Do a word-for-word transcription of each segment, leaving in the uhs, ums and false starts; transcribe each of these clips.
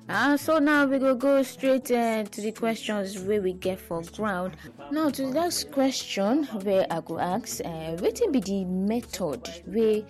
Uh, so now we go go straight uh, to the questions where we get for ground. Now to the next question where I go ask, uh, what will be the method where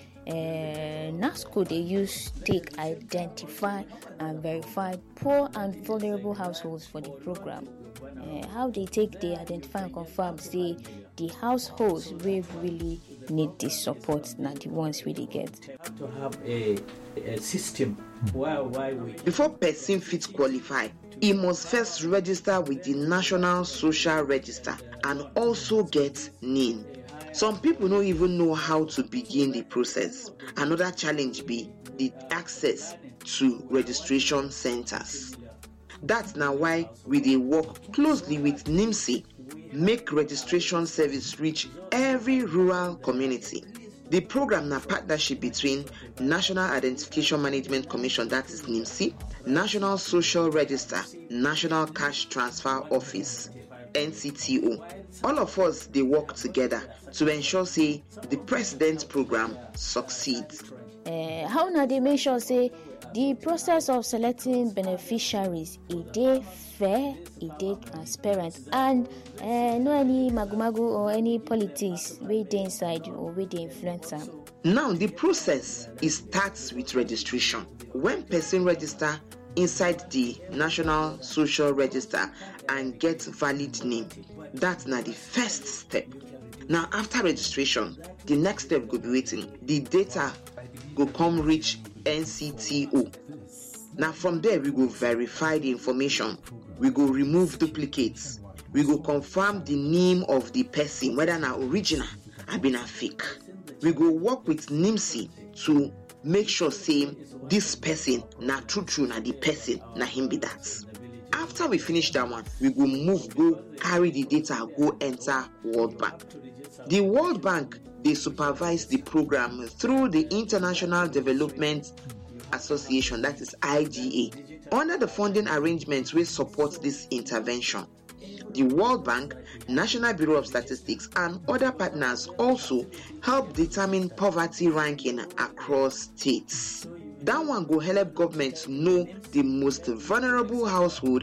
uh, NASCO they use take identify and verify poor and vulnerable households for the program? Uh, how they take they identify and confirm say the households we really need the support, not the ones we they get. To have a, a system where, why we before person fit qualify, he must first register with the National Social Register and also get N I N. Some people don't even know how to begin the process. Another challenge be the access to registration centers. That's now why we dey work closely with NIMSI, make registration service reach every rural community. The program na partnership between National Identification Management Commission, that is NIMSI, National Social Register, National Cash Transfer Office, N C T O. All of us they work together to ensure say the President's program succeeds. Uh, how now they make sure say the process of selecting beneficiaries is dey fair, is dey transparent, and uh, no any magumagu or any politics wey dey inside or wey dey influence am. Now the process it starts with registration. When person register inside the National Social Register and get valid name, that's now the first step. Now after registration, the next step go be waiting. The data go come reach N C T O. Now from there we go verify the information. We go remove duplicates. We go confirm the name of the person, whether na original or been a fake. We go work with NIMSI to make sure say this person na true true na the person na him be that. After we finish that one, we go move go carry the data go enter World Bank. The World Bank they supervise the program through the International Development Association, that is I D A, under the funding arrangements which support this intervention. The World Bank, National Bureau of Statistics, and other partners also help determine poverty ranking across states. That one go help government know the most vulnerable household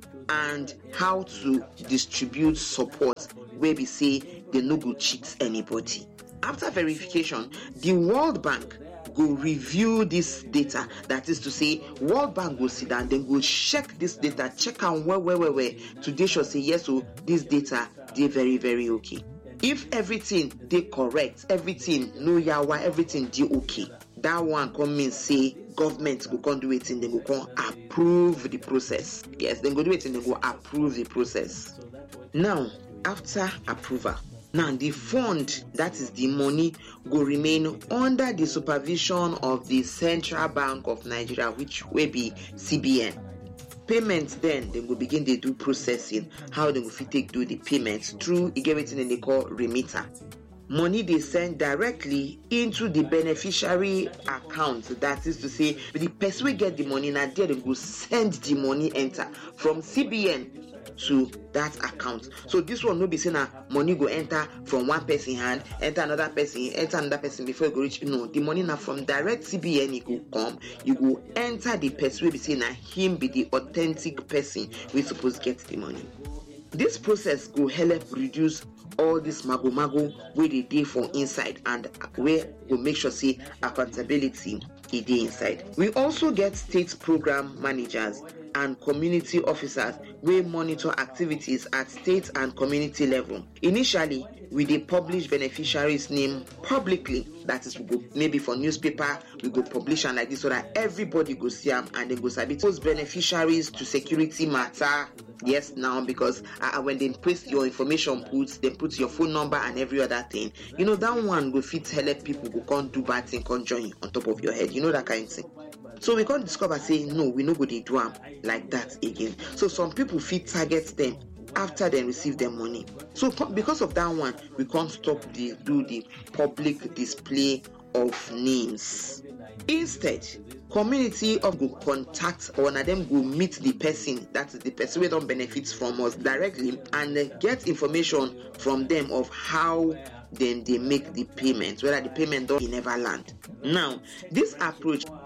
and how to distribute support where we say they no go cheat anybody. After verification, the World Bank go review this data. That is to say, World Bank go sit down, then go check this data, check out where, where, where, where. Today should say yes, so this data they very, very okay. If everything they correct, everything no yawa, everything they okay. That one come mean say government go come do it and they go come approve the process. Yes, then go do it and they go approve the process. Now, after approval, now the fund, that is the money, go remain under the supervision of the Central Bank of Nigeria, which will be C B N. Payments then they will begin to do processing. How they will take do the payments through everything they call remitter. Money they send directly into the beneficiary account. That is to say, the person will get the money now there they go send the money enter from C B N to that account. So this one no be saying that money go enter from one person hand, enter another person, enter another person before it go reach. No, the money now from direct C B N it go come. You go enter the person will be saying that him be the authentic person we supposed get the money. This process go help reduce all this mago mago where they dey for inside and where we make sure say accountability is dey inside. We also get state program managers and community officers wey monitor activities at state and community level. Initially, we dey publish beneficiaries' name publicly. That is, we go maybe for newspaper, we go publish and like this so that everybody go see them and they go submit those beneficiaries to security matter. Yes, now because uh, when they press your information, put they put your phone number and every other thing. You know that one go fit help people go can't do bad thing, can't join on top of your head. You know that kind of thing. So we can't discover say no, we no go dey do am like that again. So some people fit target them after they receive their money. So because of that one, we can't stop the do the public display of names. Instead, community of go contact or one of them go meet the person, that is the person who don't benefit from us directly, and get information from them of how then they make the payment, whether the payment don't never land. Now, this approach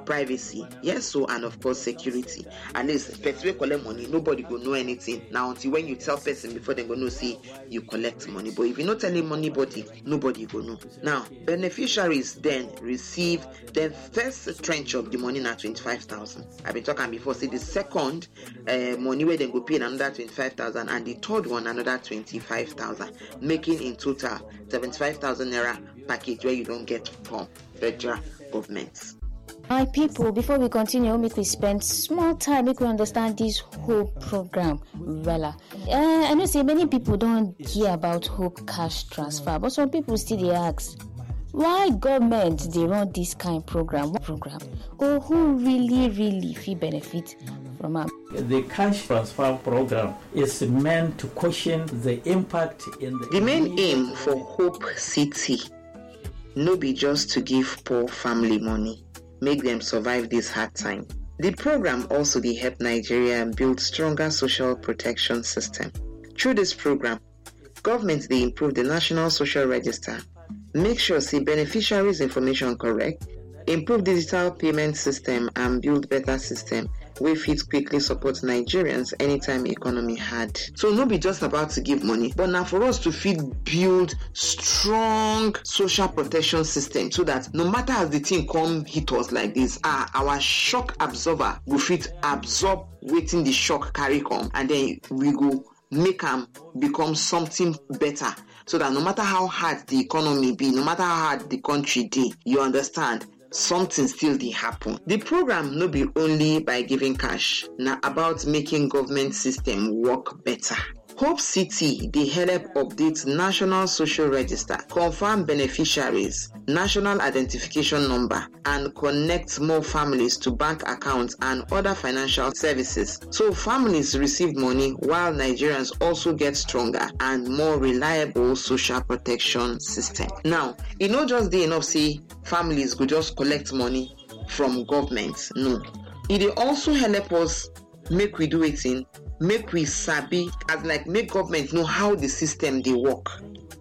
privacy, yes, so and of course security. At least person wey collect money, nobody go know anything. Now until when you tell person before they go know say you collect money. But if you not tell anybody, nobody go know. Now beneficiaries then receive the first tranche of the money na twenty-five thousand. I've been talking before. Say the second uh, money where they go pay another twenty-five thousand, and the third one another twenty-five thousand, making in total seventy-five thousand naira package where you don't get from federal government. My people, before we continue, make we spend small time make we understand this HOPE program. Well, uh, I know say many people don't hear about HOPE cash transfer, but some people still they ask, why government they run this kind of program, program, or who really, really feel benefit from it? The cash transfer program is meant to cushion the impact in the... The main aim for HOPE City no be just to give poor family money, make them survive this hard time. The program also dey help Nigeria build stronger social protection system. Through this program, government they improve the National Social Register, make sure see beneficiaries information correct, improve digital payment system and build better system wey fit quickly support Nigerians anytime economy hard. So no be just about to give money, but now for us to fit build strong social protection system so that no matter as the thing come hit us like this, ah, our shock absorber will fit absorb waiting the shock carry come, and then we go make them become something better. So that no matter how hard the economy be, no matter how hard the country be, you understand, something still dey happen. The program no be only by giving cash, na about making government system work better. HOPE City dey help update National Social Register, confirm beneficiaries, national identification number, and connect more families to bank accounts and other financial services. So families receive money while Nigerians also get stronger and more reliable social protection system. Now, it not just dey enough say families go just collect money from government. No. It dey also help us make we do it in make we sabi, as like make government know how the system they work.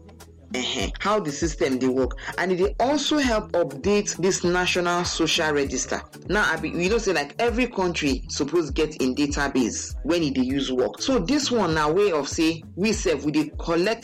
Uh-huh. How the system they work, and it also help update this National Social Register. Now, I be, you know, say like every country supposed get in database when it they use work. So this one now way of say we self we they collect